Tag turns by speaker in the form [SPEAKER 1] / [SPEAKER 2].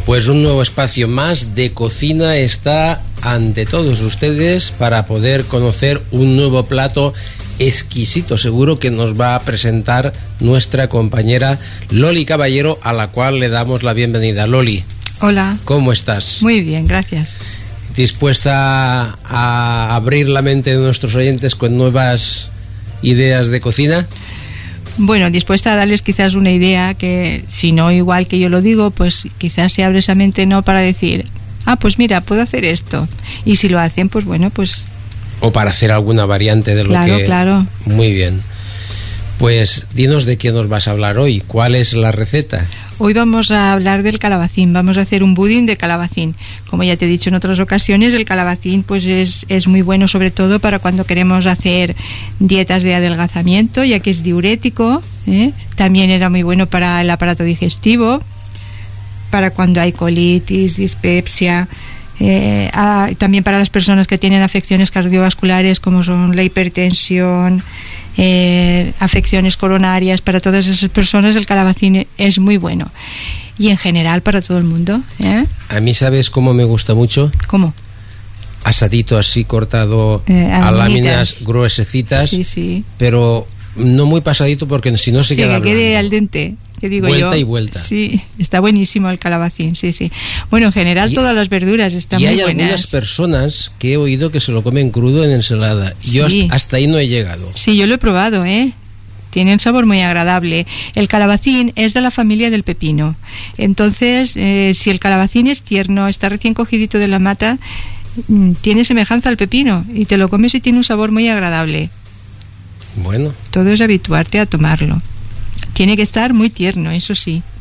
[SPEAKER 1] Pues un nuevo espacio más de cocina está ante todos ustedes para poder conocer un nuevo plato exquisito, seguro, que nos va a presentar nuestra compañera Loli Caballero, a la cual le damos la bienvenida. Loli.
[SPEAKER 2] Hola.
[SPEAKER 1] ¿Cómo estás?
[SPEAKER 2] Muy bien, gracias.
[SPEAKER 1] ¿Dispuesta a abrir la mente de nuestros oyentes con nuevas ideas de cocina?
[SPEAKER 2] Bueno, dispuesta a darles quizás una idea que, si no igual que yo lo digo, pues quizás se abre esa mente, no para decir, pues mira, puedo hacer esto. Y si lo hacen, pues bueno, pues...
[SPEAKER 1] O para hacer alguna variante de lo que...
[SPEAKER 2] Claro.
[SPEAKER 1] Muy bien. Pues dinos de qué nos vas a hablar hoy. ¿Cuál es la receta?
[SPEAKER 2] Hoy vamos a hablar del calabacín. Vamos a hacer un budín de calabacín. Como ya te he dicho en otras ocasiones, el calabacín pues es muy bueno, sobre todo para cuando queremos hacer dietas de adelgazamiento, ya que es diurético. También era muy bueno para el aparato digestivo, para cuando hay colitis, dispepsia. También para las personas que tienen afecciones cardiovasculares, como son la hipertensión, afecciones coronarias. Para todas esas personas el calabacín es muy bueno, y en general para todo el mundo.
[SPEAKER 1] A mí, ¿sabes cómo me gusta mucho?
[SPEAKER 2] ¿Cómo?
[SPEAKER 1] Asadito, así cortado a láminas gruesecitas,
[SPEAKER 2] sí.
[SPEAKER 1] Pero no muy pasadito, porque si no se queda
[SPEAKER 2] que quede
[SPEAKER 1] blando.
[SPEAKER 2] al dente, que digo
[SPEAKER 1] vuelta
[SPEAKER 2] yo.
[SPEAKER 1] Y vuelta.
[SPEAKER 2] Sí, está buenísimo el calabacín, sí. Bueno, en general todas las verduras están muy buenas.
[SPEAKER 1] Y hay algunas personas que he oído que se lo comen crudo en ensalada.
[SPEAKER 2] Sí.
[SPEAKER 1] Yo hasta ahí no he llegado.
[SPEAKER 2] Sí, yo lo he probado, Tiene un sabor muy agradable. El calabacín es de la familia del pepino. Entonces, si el calabacín es tierno, está recién cogidito de la mata, tiene semejanza al pepino, y te lo comes y tiene un sabor muy agradable.
[SPEAKER 1] Bueno.
[SPEAKER 2] Todo es habituarte a tomarlo. Tiene que estar muy tierno, eso sí.